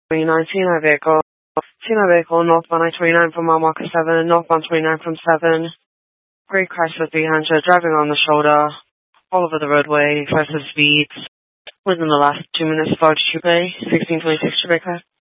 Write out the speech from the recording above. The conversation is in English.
Tina vehicle. Tina vehicle, northbound I-29 from mile marker 7, northbound 29 from 7. Great crash with 300, driving on the shoulder, all over the roadway, excessive speeds. Within the last 2 minutes, Florida Trooper, 1626 Trooper.